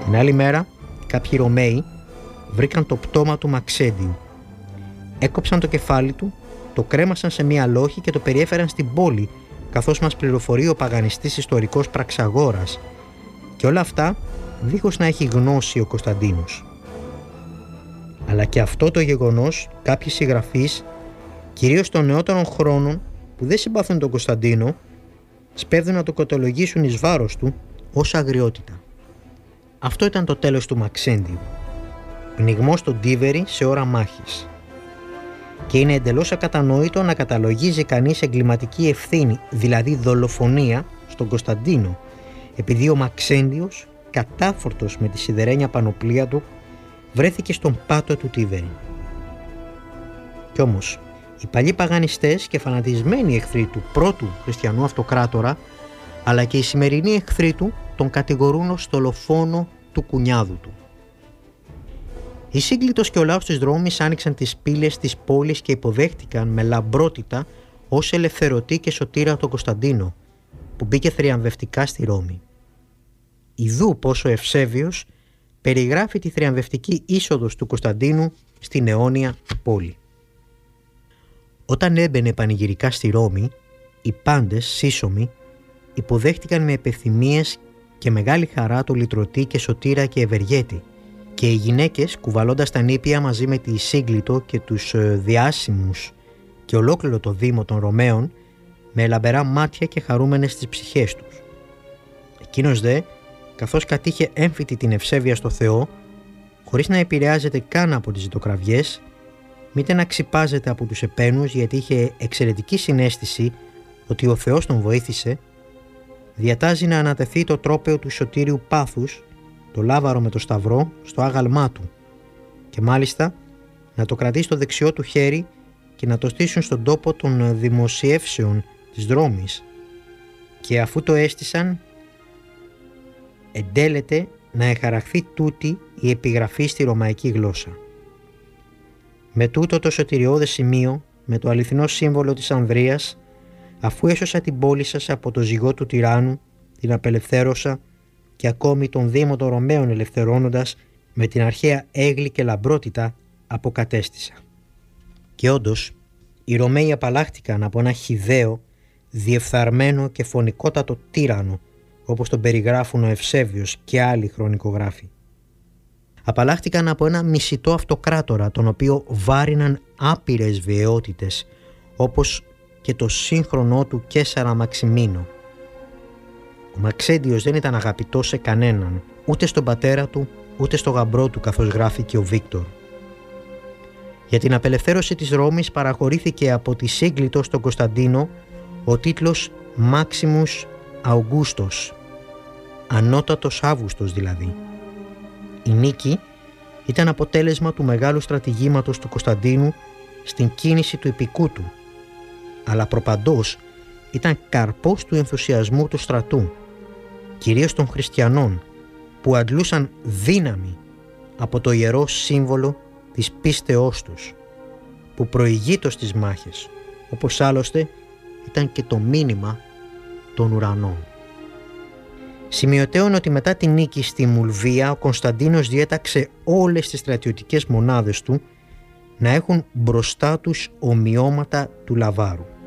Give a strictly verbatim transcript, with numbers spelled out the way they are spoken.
Την άλλη μέρα, κάποιοι Ρωμαίοι βρήκαν το πτώμα του Μαξέντιου. Έκοψαν το κεφάλι του, το κρέμασαν σε μία λόχη και το περιέφεραν στην πόλη, καθώς μας πληροφορεί ο παγανιστής ιστορικός Πραξαγόρας, και όλα αυτά δίχως να έχει γνώση ο Κωνσταντίνος. Αλλά και αυτό το γεγονός κάποιοι συγγραφείς, κυρίως των νεότερων χρόνων που δεν συμπαθούν τον Κωνσταντίνο, σπέβδουν να το κατολογήσουν εις βάρος του ως αγριότητα. Αυτό ήταν το τέλος του Μαξέντιου. Πνιγμός στον Τίβερη σε ώρα μάχης. Και είναι εντελώς ακατανόητο να καταλογίζει κανείς εγκληματική ευθύνη, δηλαδή δολοφονία, στον Κωνσταντίνο, επειδή ο Μαξέντιος, κατάφορτος με τη σιδερένια πανοπλία του, βρέθηκε στον πάτο του Τίβερη. Κι όμως, οι παλιοί παγανιστές και φανατισμένοι εχθροί του πρώτου χριστιανού αυτοκράτορα, αλλά και οι σημερινοί εχθροί του, τον κατηγορούν ως δολοφόνο του κουνιάδου του. Οι Σύγκλιτος και ο λαός της Ρώμης άνοιξαν τις πύλες της πόλης και υποδέχτηκαν με λαμπρότητα ως ελευθερωτή και σωτήρα τον Κωνσταντίνο, που μπήκε θριαμβευτικά στη Ρώμη. Ιδού πόσο Ευσέβιος περιγράφει τη θριαμβευτική είσοδος του Κωνσταντίνου στην αιώνια πόλη. Όταν έμπαινε πανηγυρικά στη Ρώμη, οι πάντες σύσσωμοι υποδέχτηκαν με επιθυμίες και μεγάλη χαρά το λυτρωτή και σωτήρα και ευεργέτη, και οι γυναίκες, κουβαλώντας τα νήπια μαζί με τη Σύγκλιτο και τους διάσημους και ολόκληρο το δήμο των Ρωμαίων, με λαμπερά μάτια και χαρούμενες στις ψυχές τους. Εκείνος δε, καθώς κατήχε έμφυτη την ευσέβεια στο Θεό, χωρίς να επηρεάζεται καν από τις ζητοκραυγές, μήτε να ξυπάζεται από τους επένους, γιατί είχε εξαιρετική συναίσθηση ότι ο Θεός τον βοήθησε, διατάζει να ανατεθεί το τρόπαιο του σωτήριου πάθους, το λάβαρο με το σταυρό, στο άγαλμά του, και μάλιστα να το κρατήσει στο δεξιό του χέρι και να το στήσουν στον τόπο των δημοσιεύσεων της δρόμης, και αφού το έστησαν, εντέλεται να εχαραχθεί τούτη η επιγραφή στη ρωμαϊκή γλώσσα. Με τούτο το σωτηριώδες σημείο, με το αληθινό σύμβολο της Ανδρείας, αφού έσωσα την πόλη σας από το ζυγό του τυράννου, την απελευθέρωσα και ακόμη τον Δήμο των Ρωμαίων ελευθερώνοντας, με την αρχαία έγκλη και λαμπρότητα αποκατέστησα. Και όντως, οι Ρωμαίοι απαλλάχτηκαν από ένα χυδαίο, διεφθαρμένο και φωνικότατο τύραννο, όπως τον περιγράφουν ο Ευσέβιος και άλλοι χρονικογράφοι. Απαλλάχτηκαν από ένα μισητό αυτοκράτορα, τον οποίο βάριναν άπειρες βιαιότητες, όπως και το σύγχρονό του Καίσαρα Μαξιμίνο. Ο Μαξέντιος δεν ήταν αγαπητός σε κανέναν, ούτε στον πατέρα του, ούτε στο γαμπρό του, καθώς γράφει και ο Βίκτορ. Για την απελευθέρωση της Ρώμης παραχωρήθηκε από τη Σύγκλιτο στον Κωνσταντίνο ο τίτλος Μάξιμους Αουγκούστος, ανώτατος Αύγουστος δηλαδή. Η νίκη ήταν αποτέλεσμα του μεγάλου στρατηγήματος του Κωνσταντίνου στην κίνηση του υπηκού του, αλλά προπαντός ήταν καρπός του ενθουσιασμού του στρατού, κυρίως των χριστιανών, που αντλούσαν δύναμη από το ιερό σύμβολο της πίστεώς τους, που προηγείτο στις μάχες, όπως άλλωστε ήταν και το μήνυμα των ουρανών. Σημειωτέων ότι μετά τη νίκη στη Μουλβία, ο Κωνσταντίνος διέταξε όλες τις στρατιωτικές μονάδες του να έχουν μπροστά τους ομοιώματα του λαβάρου.